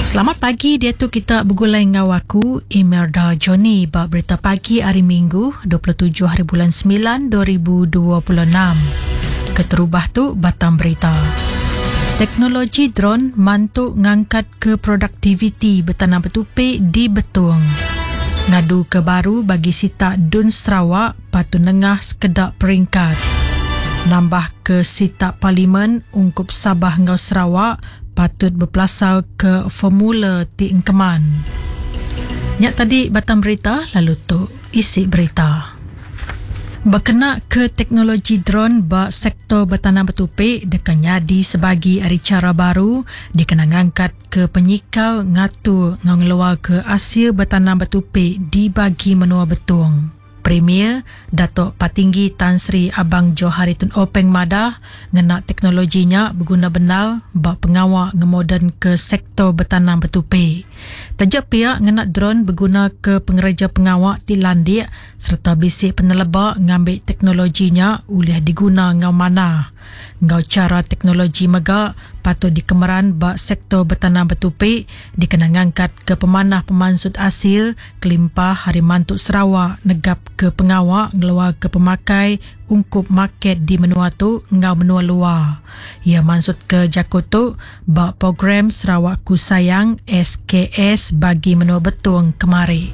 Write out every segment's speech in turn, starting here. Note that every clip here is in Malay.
Selamat pagi, dia tu kita bergulai dengan aku Imelda Johnny bab berita pagi hari Minggu 27 hari bulan 9 2026. Keterubah tu batang berita. Teknologi drone mantuk ngangkat ke produktiviti bertanam bertupik di Betuang. Ngadu ke baru bagi sitak Dun Sarawak patut nengah sekedar peringkat. Nambah ke sitak Parlimen ungkup Sabah ngau Sarawak patut berpelasau ke formula ti Engkeman. Nyak tadi batang berita, lalu tu isi berita. Berkenaan ke teknologi drone bak sektor bertanam bertupik dekan jadi sebagai ari cara baru dikenang angkat ke penyikau ngatu ngeluar ke Asia bertanam bertupik dibagi menua Betuang. Premier Datuk Patinggi Tan Sri Abang Johari Tun Openg Madah ngena teknologinya berguna benar bak pengawal ngemoden ke sektor bertanam bertupik. Tajak pihak ngena drone berguna ke pengereja pengawal di landik serta bisik penelebak ngambil teknologinya boleh diguna ngau mana. Ngau cara teknologi megak patut dikemeran bak sektor bertanam bertupik dikenang angkat ke pemanah pemansut asil kelimpah hari mantuk Sarawak negap ke pengawak ngeluar ke pemakai ungkup market di menua tu ngau menua luar. Ia maksud ke Jakarta bak program Sarawak Ku Sayang SKS bagi menua Betuang kemari.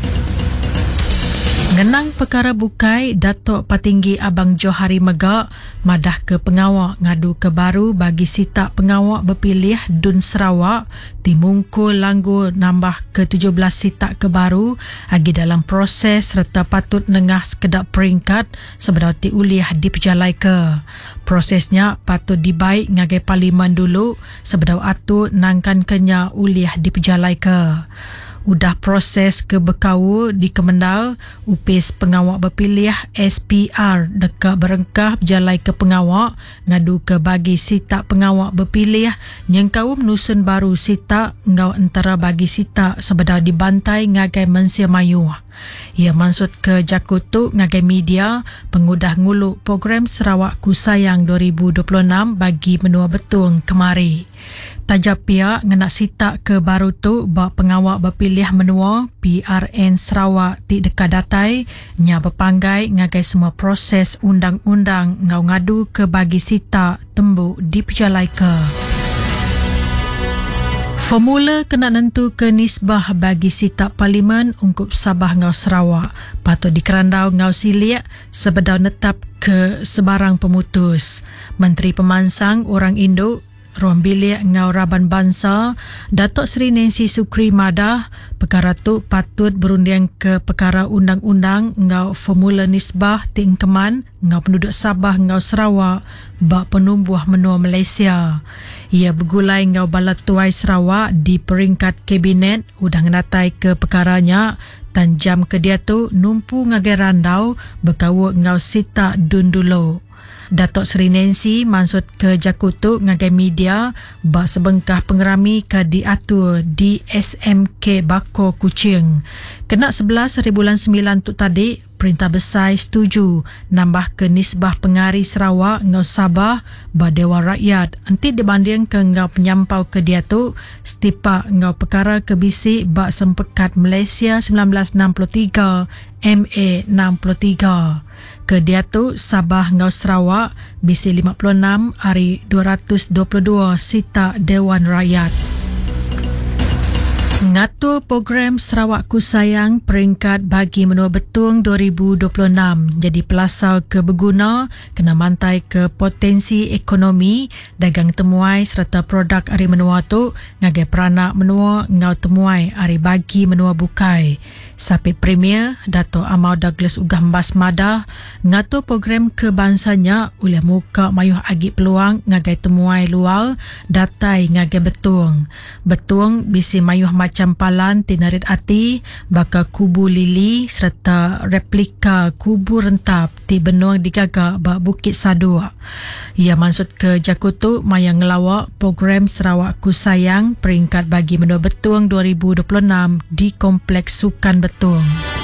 Ngenang perkara bukai, Datuk Patinggi Abang Johari Megak madah ke pengawak ngadu ke baru bagi sitak pengawak berpilih Dun Sarawak timungkul langgu nambah ke 17 sitak ke baru agi dalam proses serta patut nengah sekedar peringkat sebenar ti uliah diperjalai ke. Prosesnya patut dibaik ngagai Parlimen dulu sebenar atur nangkan kenya uliah diperjalai ke. Udah proses ke berkau di Kemendal, upis pengawak berpilih SPR dekat berengkah berjalai ke pengawak, ngadu ke bagi sitak pengawak berpilih, nyengkau menusun baru sitak, ngau antara bagi sitak sebenar dibantai ngagai Mensia Mayu. Ia maksud ke Jakarta ngagai media pengudah nguluk program Sarawak Ku Sayang 2026 bagi menua Betuang kemari. Tajap pihak ngenak sitak ke baru tu bak pengawak berpilih menua PRN Sarawak ti dekat datai nya berpanggai ngagai semua proses undang-undang ngau ngadu ke bagi sitak tembuk diperjalai ke. Formula kena nentu ke nisbah bagi sitak Parlimen ungkup Sabah ngau Sarawak patut dikerandau ngau silik sebedau netap ke sebarang pemutus. Menteri Pemansang Orang Indo Ruang Bilik Ngau Raban Bangsa Datuk Seri Nancy Sukri madah perkara tu patut berunding ke perkara undang-undang ngau formula nisbah ti Engkeman ngau penduduk Sabah ngau Sarawak bak penumbuh menua Malaysia. Ia bergulai ngau Balatuai Sarawak di peringkat kabinet udang natai ke perkaranya tan jam ke dia tu numpu ngagai randau berkawuk ngau sitak Dun dulu. Datuk Seri Nancy maksud ke Jakarta ngagai media bak sebengkah pengerami ke diatur di SMK Bako Kuching. Kena 11 hari bulan 9 tu tadi, Perintah Besar setuju nambah ke nisbah pengari Sarawak ngau Sabah ba Dewan Rakyat nanti dibanding ke ngau penyampau ke dia tu setipak ngau perkara kebisik bak sempekat Malaysia 1963 MA 63. Ke dia tu Sabah ngau Sarawak bisi 56 hari 222 sitak Dewan Rakyat. Ngatur program Sarawak Ku Sayang peringkat bagi menua Betuang 2026 jadi pelasau ke berguna kena mantai ke potensi ekonomi dagang temuai serta produk ari menua tu ngagai peranak menua ngau temuai ari bagi menua bukai. Sapi Premier Dato' Amau Douglas Ugah Mbas madah ngatur program kebangsanya oleh muka mayuh agi peluang ngagai temuai luar datai ngagai Betuang. Betuang bisi mayuh macam palan tinarit ati baka kubu lili serta replika kubu rentap ti benuang digagak bak Bukit Sadua. Ia maksud ke Jakarta maya ngelawak program Sarawak Ku Sayang peringkat bagi menua Betuang 2026 di Kompleks Sukan Betuang.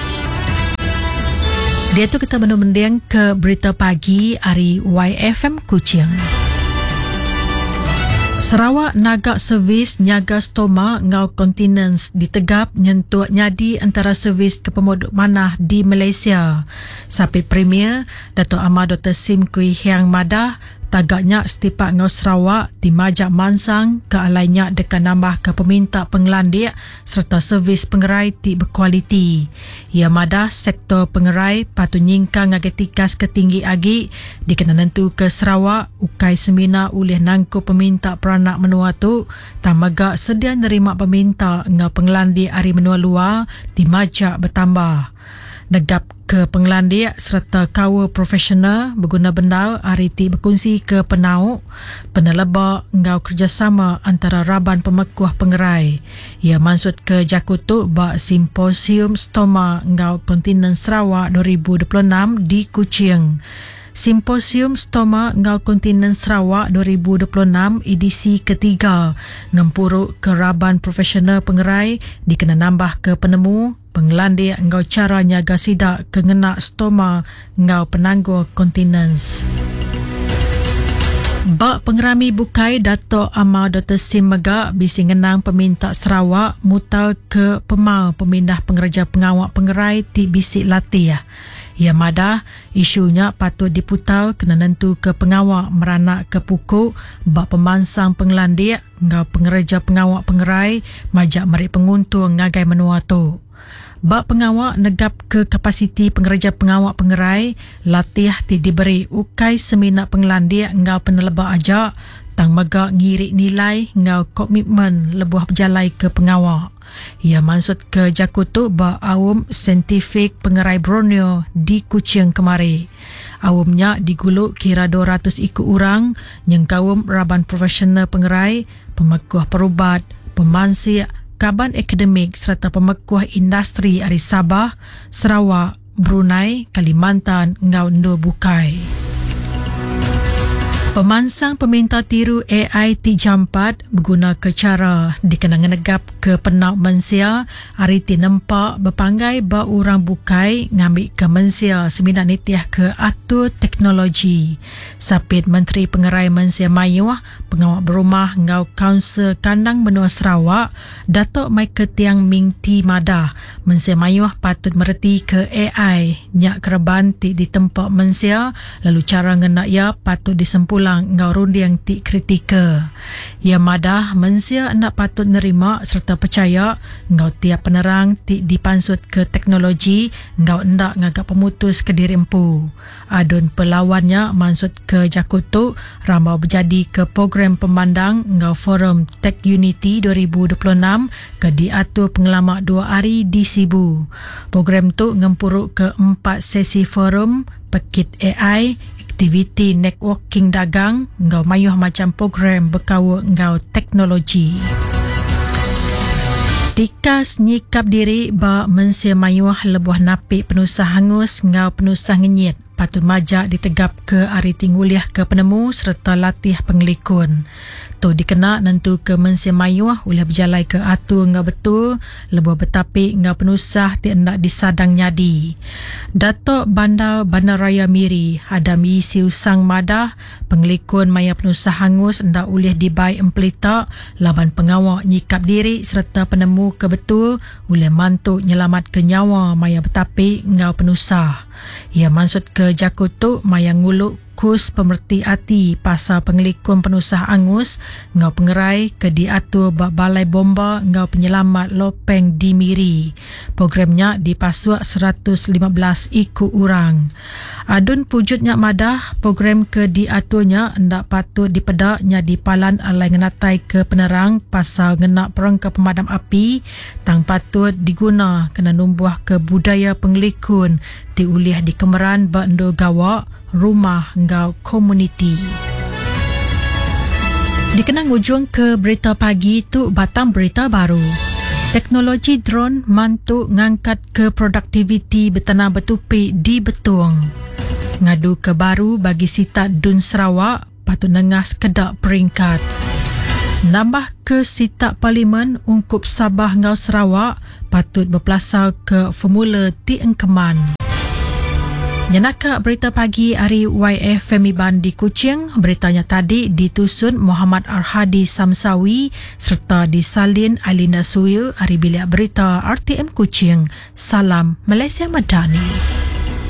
Dia tu kita mendiang ke berita pagi hari YFM Kuching. Sarawak nagak servis nyaga stoma ngau kontinens ditegap nyentuh nyadi antara servis ke pemodok manah di Malaysia. Sapit Premier Dato' Amar Dr. Sim Kui Hiang Madah tagaknya setipak ngau Sarawak di majak mansang ke alainya dekat nambah ke peminta penglandik serta servis pengerai ti berkualiti. Ia madah sektor pengerai patut nyingkang agetikas ketinggi agi dikena nentu ke Sarawak ukai semina oleh nangku peminta peranak menua tu tamaga sedia nerima peminta ngau penglandik hari menua luar di majak bertambah. Negap ke penglandik serta kawa profesional berguna benda hari ti berkongsi ke penauk penelebak ngau kerjasama antara Raban Pemekuh Pengerai. Ia maksud ke Jakutuk bak Simposium Stoma ngau Kontinen Sarawak 2026 di Kuching. Simposium Stoma ngau Kontinen Sarawak 2026 edisi ketiga ngempuruk ke Raban Profesional Pengerai dikena nambah ke penemu penglandik ngau cara nyaga sidak kengenak stoma ngau penangguh kontinens. Bak pengerami bukai Dato' Amar Dr. Sim Megak bisi ngenang peminta Sarawak mutal ke pemau pemindah pengereja pengawak pengerai ti bisi latih. Ia madah isunya patut diputau kena nentu ke pengawak meranak ke pukuk bak pemansang penglandik ngau pengereja pengawak pengerai majak merik penguntung ngagai menua tu. Bak pengawak negap ke kapasiti pengereja pengawak pengerai latih ti diberi ukai seminat penglandik ngau penelebak ajak tang megak ngirik nilai ngau komitmen lebuh berjalai ke pengawak. Ia maksud ke Jakutuk bak awam saintifik pengerai Borneo di Kuching kemari. Awamnya diguluk kira 200 ikut orang yang kawam Raban Profesional Pengerai, pemekuh perubat, pemansik, kaban akademik serta pemekuh industri dari Sabah, Sarawak, Brunei, Kalimantan, ngau Ndo Bukai. Pemansang peminta tiru AI ti jampat berguna ke cara dikenangan negap ke penauk Mensia hari ti nempak berpanggai ba orang bukai ngambil ke Mensia seminat nitiah ke atur teknologi. Sapit Menteri Pengerai Mensia Mayuh, pengawak berumah ngau Kaunsil Kandang Benua Sarawak, Dato' Michael Tiang Ming Ti Madah, Mensia Mayuh patut mereti ke AI nyak kereban ti di tempat Mensia lalu cara ngenak ia patut disempul ngau rundiang ti kritika. Ia madah Mensia nak patut nerima serta percaya ngau tiap penerang ti dipansut ke teknologi ngau ndak ngagak pemutus ke diri empu. Adun pelawannya maksud ke Jakutuk ramau berjadi ke program pemandang ngau Forum Tech Unity 2026 ke diatur pengalamak 2 hari di Sibu. Program tu ngempuruk ke 4 sesi forum, pekit AI, aktiviti networking dagang ngau mayuh macam program berkawa ngau teknologi. Tikas nyikap diri ba Mensia Mayuh lebuh napik penusah hangus ngau penusah ngenyit patut majak ditegap ke hari tingguliah ke penemu serta latih pengelikun. Tu dikena nentu ke Mensia Mayuh oleh berjalai ke atur ngau betul lebuh betapik ngau penusah ti hendak disadang nyadi. Dato' Bandar Bandaraya Miri ada misi usang madah pengelikun maya penusah hangus hendak oleh dibai empelita laban pengawak nyikap diri serta penemu ke betul oleh mantuk nyelamat ke nyawa maya betapik ngau penusah. Ia maksud ke Jakutuk maya nguluk kurs pemerti hati pasal pengelikun penusah angus ngau pengerai ke diatur bak balai bomba ngau penyelamat lopeng di Miri. Programnya dipasuak 115 ikut orang. Adun pujudnya madah program ke diaturnya hendak patut dipedaknya di palan alai ngenatai ke penerang pasal ngenak perangkap pemadam api tang patut diguna kena numbuh ke budaya pengelikun diulih di kemeran bak ndo gawak rumah ngau komuniti. Dikenang ujung ke berita pagi tu batang berita baru. Teknologi drone mantuk ngangkat ke produktiviti bertanah betupi di Betung. Ngadu ke baru bagi sitat Dun Sarawak patut nengas kedak peringkat. Nambah ke sitat Parlimen ungkup Sabah ngau Sarawak patut berpelasar ke formula ti engkeman. Nyanaka berita pagi hari YF Femi Ban di Kuching. Beritanya tadi ditusun Muhammad Arhadi Samsawi serta disalin Alina Suil hari bilik berita RTM Kuching. Salam Malaysia Madani.